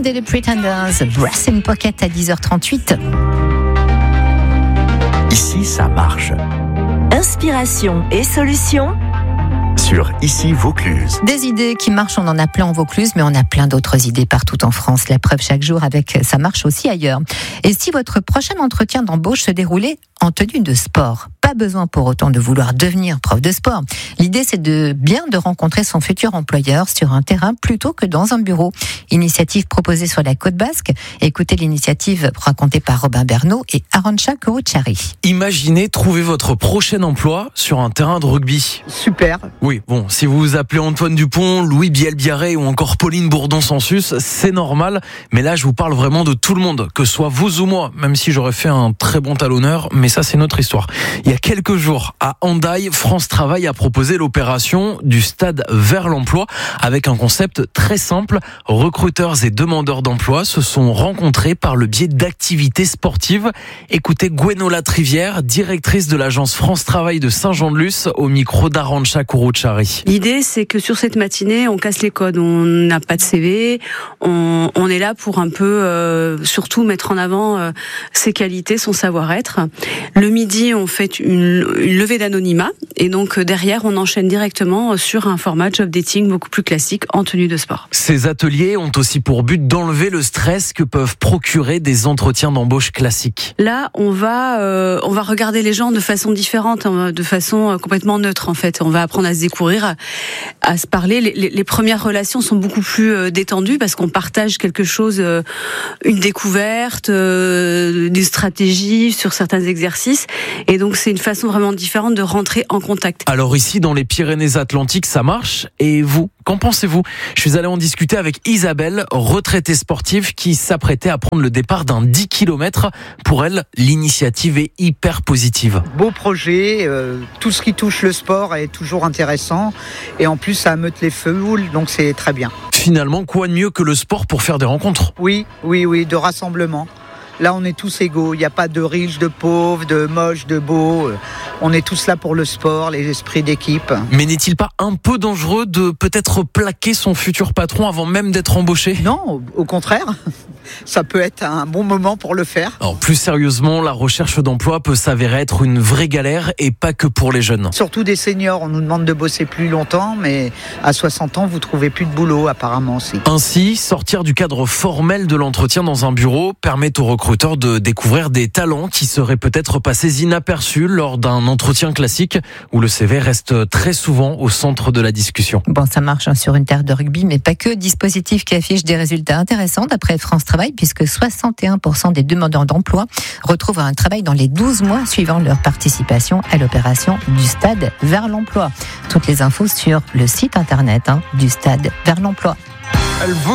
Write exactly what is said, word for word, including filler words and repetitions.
Friday the Pretenders, Brass in Pocket à dix heures trente-huit. Ici, ça marche. Inspiration et solutions Sur Ici Vaucluse. Des idées qui marchent, on en a plein en Vaucluse, mais on a plein d'autres idées partout en France. La preuve chaque jour avec ça marche aussi ailleurs. Et si votre prochain entretien d'embauche se déroulait en tenue de sport, pas besoin pour autant de vouloir devenir prof de sport. L'idée, c'est de bien de rencontrer son futur employeur sur un terrain plutôt que dans un bureau. Initiative proposée sur la Côte Basque. Écoutez l'initiative racontée par Robin Bernot et Arantxa Kuruchari. Imaginez trouver votre prochain emploi sur un terrain de rugby. Super. Oui, bon, si vous vous appelez Antoine Dupont, Louis Biel-Biarré ou encore Pauline Bourdon-Sansus, c'est normal. Mais là, je vous parle vraiment de tout le monde, que ce soit vous ou moi, même si j'aurais fait un très bon talonneur, mais ça, c'est notre histoire. Il y a quelques jours, à Hendaye, France Travail a proposé l'opération du stade vers l'emploi avec un concept très simple. Recruteurs et demandeurs d'emploi se sont rencontrés par le biais d'activités sportives. Écoutez Gwenola Trivière, directrice de l'agence France Travail de Saint-Jean-de-Luz, au micro d'Arantxa Kuruchari. L'idée, c'est que sur cette matinée, on casse les codes. On n'a pas de C V. On, on est là pour un peu, euh, surtout mettre en avant euh, ses qualités, son savoir-être. Le midi, on fait une, une levée d'anonymat. Et donc, derrière, on enchaîne directement sur un format job dating beaucoup plus classique en tenue de sport. Ces ateliers ont aussi pour but d'enlever le stress que peuvent procurer des entretiens d'embauche classiques. Là, on va, euh, on va regarder les gens de façon différente, de façon complètement neutre, en fait. On va apprendre à se découvrir, à, à se parler. Les, les, les premières relations sont beaucoup plus euh, détendues parce qu'on partage quelque chose, euh, une découverte, euh, des stratégies sur certains exercices. Et donc, c'est une façon vraiment différente de rentrer en contact. Alors ici, dans les Pyrénées-Atlantiques, ça marche. Et vous, qu'en pensez-vous ? Je suis allé en discuter avec Isabelle, retraitée sportive, qui s'apprêtait à prendre le départ d'un dix kilomètres. Pour elle, l'initiative est hyper positive. Beau projet, euh, tout ce qui touche le sport est toujours intéressant. Et en plus, ça ameute les foules, donc c'est très bien. Finalement, quoi de mieux que le sport pour faire des rencontres ? Oui, oui, oui, de rassemblement. Là, on est tous égaux. Il n'y a pas de riches, de pauvres, de moches, de beaux. On est tous là pour le sport, les esprits d'équipe. Mais n'est-il pas un peu dangereux de peut-être plaquer son futur patron avant même d'être embauché ? Non, au contraire. Ça peut être un bon moment pour le faire. Alors, plus sérieusement, la recherche d'emploi peut s'avérer être une vraie galère et pas que pour les jeunes. Surtout des seniors. On nous demande de bosser plus longtemps, mais à soixante ans, vous trouvez plus de boulot apparemment aussi. Ainsi, sortir du cadre formel de l'entretien dans un bureau permet aux recruteurs de découvrir des talents qui seraient peut-être passés inaperçus lors d'un entretien classique où le C V reste très souvent au centre de la discussion. Bon, ça marche hein, sur une terre de rugby, mais pas que. Dispositif qui affiche des résultats intéressants d'après France Travail, puisque soixante et un pour cent des demandeurs d'emploi retrouvent un travail dans les douze mois suivant leur participation à l'opération du stade vers l'emploi. Toutes les infos sur le site internet hein, du stade vers l'emploi.